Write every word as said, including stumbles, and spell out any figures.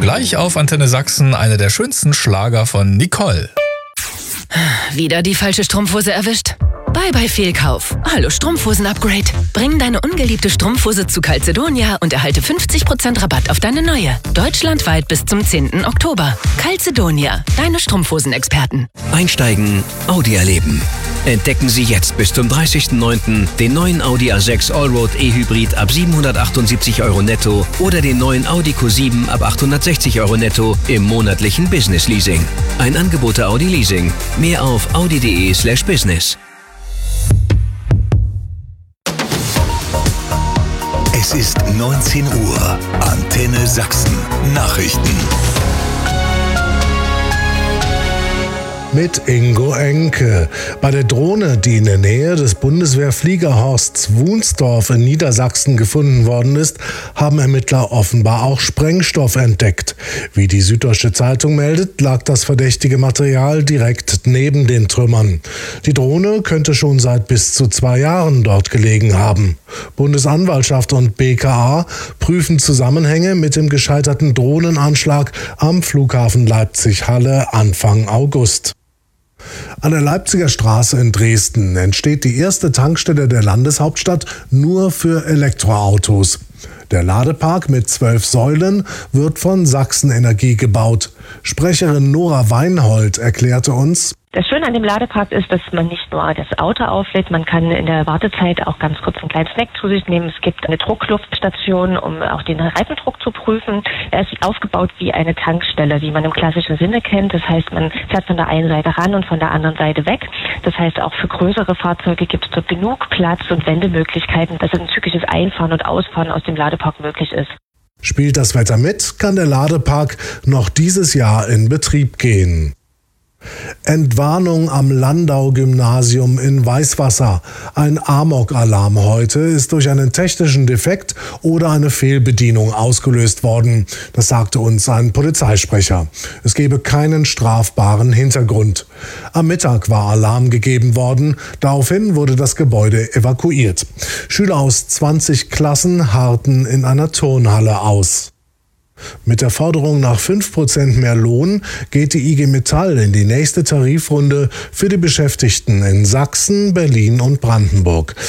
Gleich auf Antenne Sachsen einer der schönsten Schlager von Nicole. Wieder die falsche Strumpfhose erwischt? Bye bye Fehlkauf. Hallo Strumpfhosen-Upgrade. Bring deine ungeliebte Strumpfhose zu Calzedonia und erhalte fünfzig Prozent Rabatt auf deine neue. Deutschlandweit bis zum zehnten Oktober. Calzedonia, deine Strumpfhosen-Experten. Einsteigen, Audi erleben. Entdecken Sie jetzt bis zum dreißigsten neunten den neuen Audi A sechs Allroad E-Hybrid ab siebenhundertachtundsiebzig Euro netto oder den neuen Audi Q sieben ab achthundertsechzig Euro netto im monatlichen Business Leasing. Ein Angebot der Audi Leasing. Mehr auf audi.de slash business. Es ist neunzehn Uhr. Antenne Sachsen. Nachrichten. Mit Ingo Enke. Bei der Drohne, die in der Nähe des Bundeswehrfliegerhorsts Wunsdorf in Niedersachsen gefunden worden ist, haben Ermittler offenbar auch Sprengstoff entdeckt. Wie die Süddeutsche Zeitung meldet, lag das verdächtige Material direkt neben den Trümmern. Die Drohne könnte schon seit bis zu zwei Jahren dort gelegen haben. Bundesanwaltschaft und B K A prüfen Zusammenhänge mit dem gescheiterten Drohnenanschlag am Flughafen Leipzig-Halle Anfang August. An der Leipziger Straße in Dresden entsteht die erste Tankstelle der Landeshauptstadt nur für Elektroautos. Der Ladepark mit zwölf Säulen wird von Sachsen Energie gebaut. Sprecherin Nora Weinhold erklärte uns: Das Schöne an dem Ladepark ist, dass man nicht nur das Auto auflädt, man kann in der Wartezeit auch ganz kurz einen kleinen Snack zu sich nehmen. Es gibt eine Druckluftstation, um auch den Reifendruck zu prüfen. Er ist aufgebaut wie eine Tankstelle, wie man im klassischen Sinne kennt. Das heißt, man fährt von der einen Seite ran und von der anderen Seite weg. Das heißt, auch für größere Fahrzeuge gibt es dort genug Platz und Wendemöglichkeiten, dass ein zügiges Einfahren und Ausfahren aus dem Ladepark möglich ist. Spielt das Wetter mit, kann der Ladepark noch dieses Jahr in Betrieb gehen. Entwarnung am Landau-Gymnasium in Weißwasser. Ein Amok-Alarm heute ist durch einen technischen Defekt oder eine Fehlbedienung ausgelöst worden. Das sagte uns ein Polizeisprecher. Es gebe keinen strafbaren Hintergrund. Am Mittag war Alarm gegeben worden. Daraufhin wurde das Gebäude evakuiert. Schüler aus zwanzig Klassen harrten in einer Turnhalle aus. Mit der Forderung nach fünf Prozent mehr Lohn geht die I G Metall in die nächste Tarifrunde für die Beschäftigten in Sachsen, Berlin und Brandenburg.